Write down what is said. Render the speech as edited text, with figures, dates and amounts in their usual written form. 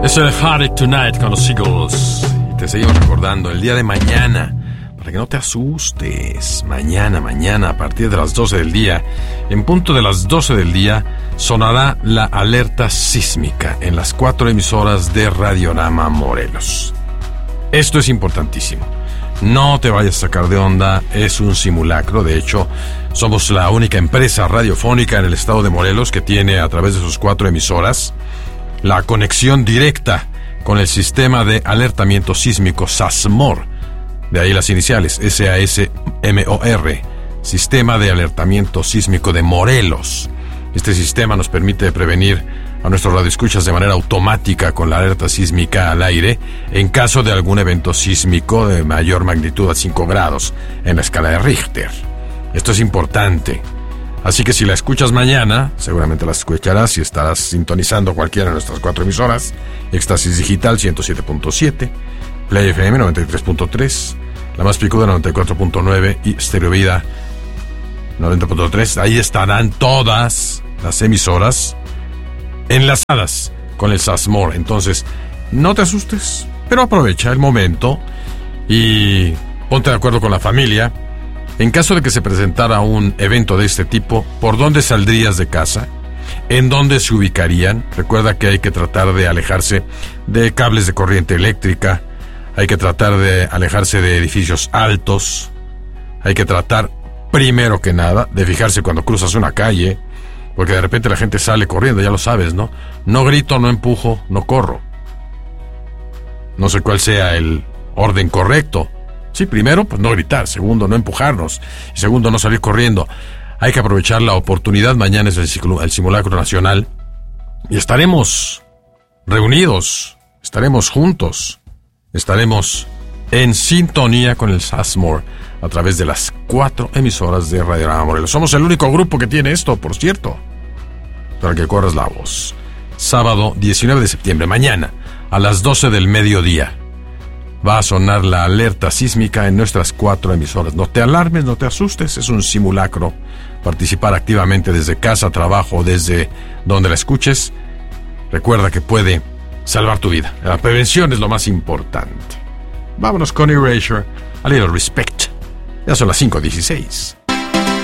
Es el Heartache Tonight con los Eagles. Y te seguimos recordando el día de mañana, para que no te asustes. Mañana, a partir de las 12 del día, en punto de las 12 del día, sonará la alerta sísmica en las 4 emisoras de Radiorama Morelos. Esto es importantísimo. No te vayas a sacar de onda, es un simulacro. De hecho, somos la única empresa radiofónica en el estado de Morelos que tiene, a través de sus 4 emisoras, la conexión directa con el sistema de alertamiento sísmico SASMOR. De ahí las iniciales, SASMOR, Sistema de Alertamiento Sísmico de Morelos. Este sistema nos permite prevenir a nuestros radioescuchas de manera automática con la alerta sísmica al aire en caso de algún evento sísmico de mayor magnitud a 5 grados en la escala de Richter. Esto es importante. Así que si la escuchas mañana, seguramente la escucharás si estarás sintonizando cualquiera de nuestras 4 emisoras: Éxtasis Digital 107.7, Play FM 93.3, La Más Picuda 94.9 y Stereo Vida 90.3. Ahí estarán todas las emisoras enlazadas con el SASMOR. Entonces, no te asustes, pero aprovecha el momento y ponte de acuerdo con la familia. En caso de que se presentara un evento de este tipo, ¿por dónde saldrías de casa? ¿En dónde se ubicarían? Recuerda que hay que tratar de alejarse de cables de corriente eléctrica, hay que tratar de alejarse de edificios altos, hay que tratar, primero que nada, de fijarse cuando cruzas una calle, porque de repente la gente sale corriendo, ya lo sabes, ¿no? No grito, no empujo, no corro. No sé cuál sea el orden correcto. Sí, primero, pues no gritar. Segundo, no empujarnos. Y segundo, no salir corriendo. Hay que aprovechar la oportunidad. Mañana es el simulacro nacional. Y estaremos reunidos. Estaremos juntos. Estaremos en sintonía con el SASMOR a través de las 4 emisoras de Radiorama Morelos. Somos el único grupo que tiene esto, por cierto. Para que corras la voz. Sábado 19 de septiembre, mañana, a las 12 del mediodía. Va a sonar la alerta sísmica en nuestras 4 emisoras. No te alarmes, no te asustes, es un simulacro. Participar activamente desde casa, trabajo, desde donde la escuches. Recuerda que puede salvar tu vida. La prevención es lo más importante. Vámonos con Erasure, A Little Respect. Ya son las 5:16.